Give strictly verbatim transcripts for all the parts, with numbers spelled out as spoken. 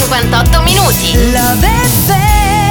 cinquantotto minuti. Love F M.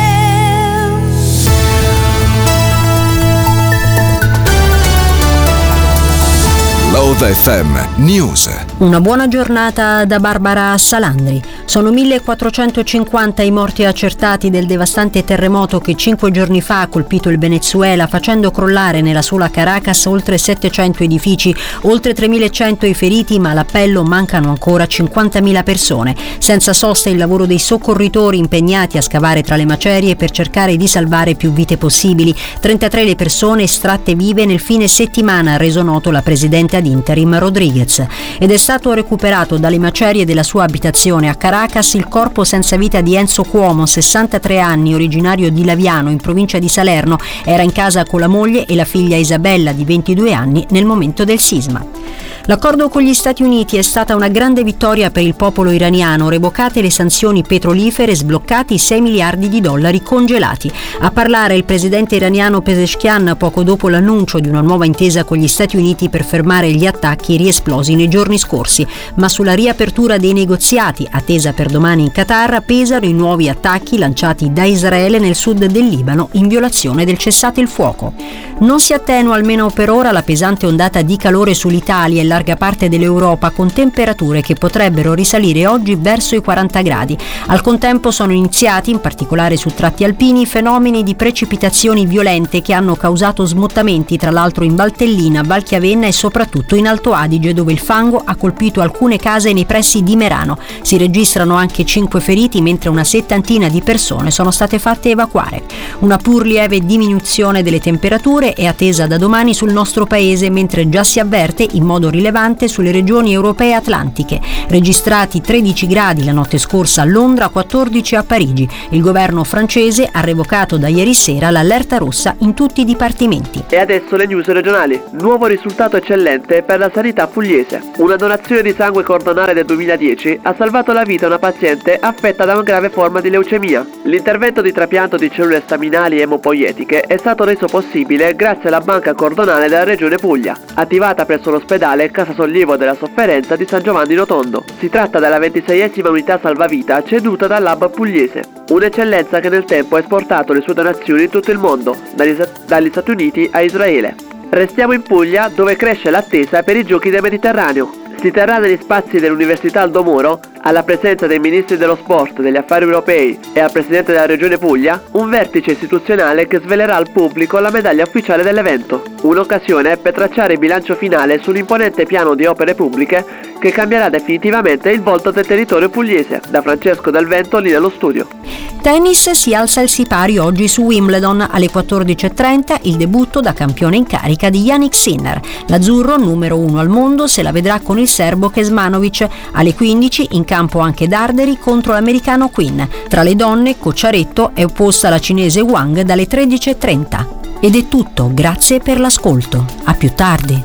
Love F M News. Una buona giornata da Barbara Salandri. Sono millequattrocentocinquanta i morti accertati del devastante terremoto che cinque giorni fa ha colpito il Venezuela, facendo crollare nella sola Caracas oltre settecento edifici, oltre tremilacento i feriti, ma all'appello mancano ancora cinquantamila persone. Senza sosta il lavoro dei soccorritori impegnati a scavare tra le macerie per cercare di salvare più vite possibili. trentatré le persone estratte vive nel fine settimana, ha reso noto la presidente ad interim Rodriguez. Ed è stato recuperato dalle macerie della sua abitazione a Caracas il corpo senza vita di Enzo Cuomo, sessantatré anni, originario di Laviano, in provincia di Salerno. Era in casa con la moglie e la figlia Isabella, di ventidue anni, nel momento del sisma. L'accordo con gli Stati Uniti è stata una grande vittoria per il popolo iraniano, revocate le sanzioni petrolifere, sbloccati sei miliardi di dollari congelati. A parlare il presidente iraniano Pezeshkian poco dopo l'annuncio di una nuova intesa con gli Stati Uniti per fermare gli attacchi riesplosi nei giorni scorsi, ma sulla riapertura dei negoziati, attesa per domani in Qatar, pesano i nuovi attacchi lanciati da Israele nel sud del Libano in violazione del cessate il fuoco. Non si attenua almeno per ora la pesante ondata di calore sull'Italia e larga parte dell'Europa, con temperature che potrebbero risalire oggi verso i quaranta gradi. Al contempo sono iniziati, in particolare su tratti alpini, fenomeni di precipitazioni violente che hanno causato smottamenti, tra l'altro in Valtellina, Valchiavenna e soprattutto in Alto Adige, dove il fango ha colpito alcune case nei pressi di Merano. Si registrano anche cinque feriti, mentre una settantina di persone sono state fatte evacuare. Una pur lieve diminuzione delle temperature è attesa da domani sul nostro paese, mentre già si avverte in modo rilevante sulle regioni europee atlantiche. Registrati tredici gradi la notte scorsa a Londra, quattordici a Parigi. Il governo francese ha revocato da ieri sera l'allerta rossa in tutti i dipartimenti. E adesso le news regionali. Nuovo risultato eccellente per la sanità pugliese. Una donazione di sangue cordonale del duemiladieci ha salvato la vita a una paziente affetta da una grave forma di leucemia. L'intervento di trapianto di cellule staminali emopoietiche è stato reso possibile grazie alla banca cordonale della regione Puglia, attivata presso l'ospedale Casa Sollievo della Sofferenza di San Giovanni Rotondo. Si tratta della ventiseiesima unità salvavita ceduta dal Lab pugliese, un'eccellenza che nel tempo ha esportato le sue donazioni in tutto il mondo, dagli, dagli Stati Uniti a Israele. Restiamo in Puglia, dove cresce l'attesa per i Giochi del Mediterraneo. Si terrà negli spazi dell'Università Aldo Moro, alla presenza dei ministri dello sport, degli affari europei e al presidente della regione Puglia, un vertice istituzionale che svelerà al pubblico la medaglia ufficiale dell'evento. Un'occasione per tracciare il bilancio finale sull'imponente piano di opere pubbliche che cambierà definitivamente il volto del territorio pugliese. Da Francesco Del Vento, lì nello studio. Tennis, si alza il sipari oggi su Wimbledon. Alle quattordici e trenta il debutto da campione in carica di Jannik Sinner. L'azzurro, numero uno al mondo, se la vedrà con il serbo Kecmanovic. Alle quindici in campo anche Darderi contro l'americano Quinn. Tra le donne, Cocciaretto è opposta alla cinese Wang dalle tredici e trenta. Ed è tutto, grazie per l'ascolto. A più tardi.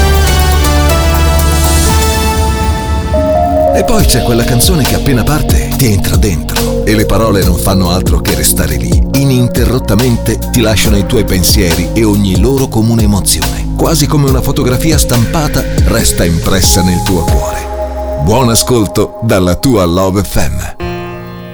E poi c'è quella canzone che appena parte ti entra dentro e le parole non fanno altro che restare lì, ininterrottamente ti lasciano i tuoi pensieri e ogni loro comune emozione. Quasi come una fotografia stampata resta impressa nel tuo cuore. Buon ascolto dalla tua Love F M.